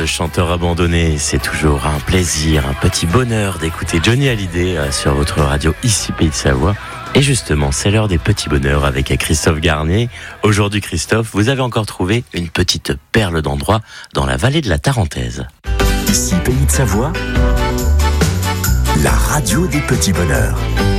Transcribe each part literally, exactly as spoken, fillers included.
le chanteur abandonné, c'est toujours un plaisir, un petit bonheur d'écouter Johnny Hallyday sur votre radio ici Pays de Savoie. Et justement, c'est l'heure des petits bonheurs avec Christophe Garnier. Aujourd'hui, Christophe, vous avez encore trouvé une petite perle d'endroit dans la vallée de la Tarentaise. Ici Pays de Savoie, la radio des petits bonheurs.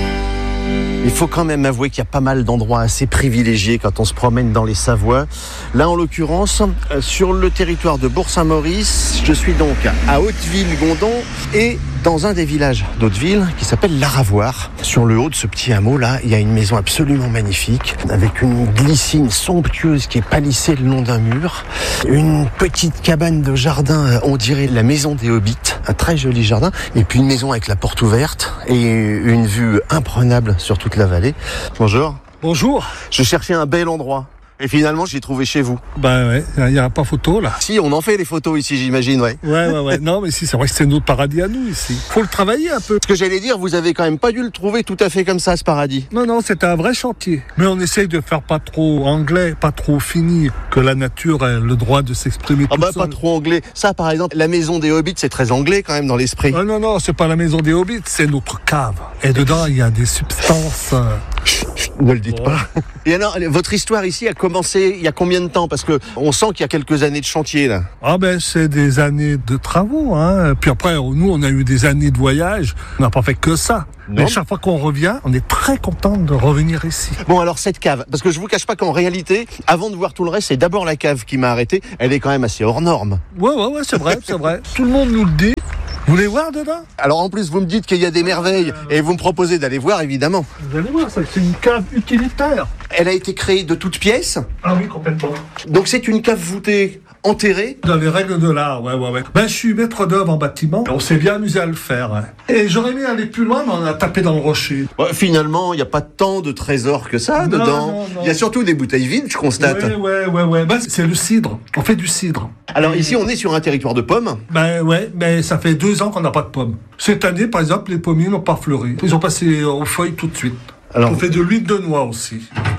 Il faut quand même avouer qu'il y a pas mal d'endroits assez privilégiés quand on se promène dans les Savoies. Là, en l'occurrence, sur le territoire de Bourg-Saint-Maurice, je suis donc à Hauteville-Gondon et dans un des villages d'Hauteville qui s'appelle l'Aravoire. Sur le haut de ce petit hameau-là, il y a une maison absolument magnifique avec une glycine somptueuse qui est palissée le long d'un mur. Une petite cabane de jardin, on dirait la maison des Hobbits, un très joli jardin. Et puis une maison avec la porte ouverte et une vue imprenable sur toute la vallée. Bonjour. Bonjour. Je cherchais un bel endroit. Et finalement, j'ai trouvé chez vous. Ben ouais, il n'y a pas photo là. Si, on en fait des photos ici, j'imagine, ouais. Ouais, ouais, ouais. Non, mais si, c'est vrai que c'est notre paradis à nous ici. Faut le travailler un peu. Ce que j'allais dire, vous avez quand même pas dû le trouver tout à fait comme ça, ce paradis. Non, non, c'était un vrai chantier. Mais on essaye de faire pas trop anglais, pas trop fini, que la nature ait le droit de s'exprimer. Ah bah seul. pas trop anglais. Ça, par exemple, la maison des Hobbits, c'est très anglais quand même dans l'esprit. Ah, non, non, c'est pas la maison des Hobbits, c'est notre cave. Et dedans, il y a des substances. Euh... Chut, chut, ne le dites pas. Et alors, votre histoire ici a commencé il y a combien de temps ? Parce que on sent qu'il y a quelques années de chantier là. Ah ben c'est des années de travaux, hein. Puis après, nous, on a eu des années de voyage. On n'a pas fait que ça. Non. Mais chaque fois qu'on revient, on est très content de revenir ici. Bon alors cette cave, parce que je vous cache pas qu'en réalité, avant de voir tout le reste, c'est d'abord la cave qui m'a arrêté. Elle est quand même assez hors norme. Ouais, ouais, ouais, c'est vrai, c'est vrai. Tout le monde nous le dit. Vous voulez voir dedans ? Alors en plus, vous me dites qu'il y a des merveilles et vous me proposez d'aller voir, évidemment. Vous allez voir, c'est une cave utilitaire. Elle a été créée de toutes pièces ? Ah oui, complètement. Donc c'est une cave voûtée enterrée ? Dans les règles de l'art, ouais, ouais, ouais. Ben, je suis maître d'œuvre en bâtiment. On s'est bien amusé à le faire. Hein. Et j'aurais aimé aller plus loin, mais on a tapé dans le rocher. Ouais, finalement, il n'y a pas tant de trésors que ça non, dedans. Non, non. Il y a surtout des bouteilles vides, je constate. Ouais, ouais, ouais, ouais. Ben, c'est le cidre. On fait du cidre. Alors Et... ici, on est sur un territoire de pommes. Ben ouais, mais ça fait deux ans qu'on n'a pas de pommes. Cette année, par exemple, les pommiers n'ont pas fleuri. Ils ont passé aux feuilles tout de suite. Alors... On fait de l'huile de noix aussi.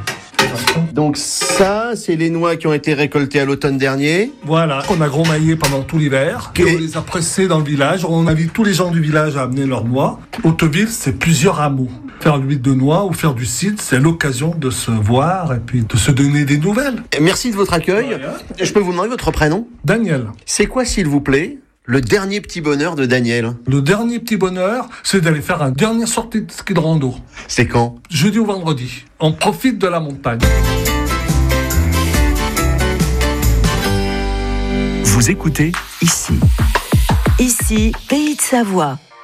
Donc ça, c'est les noix qui ont été récoltées à l'automne dernier. Voilà, on a gros-maillé pendant tout l'hiver. Et on les a pressés dans le village. On invite tous les gens du village à amener leurs noix. Hauteville, c'est plusieurs hameaux. Faire l'huile de noix ou faire du cidre, c'est l'occasion de se voir et puis de se donner des nouvelles. Merci de votre accueil. Ouais. Je peux vous demander votre prénom ? Daniel. C'est quoi, s'il vous plaît, le dernier petit bonheur de Daniel ? Le dernier petit bonheur, c'est d'aller faire un dernier sortie de ski de rando. C'est quand ? Jeudi ou vendredi. On profite de la montagne. Vous écoutez ici. Ici, Pays de Savoie.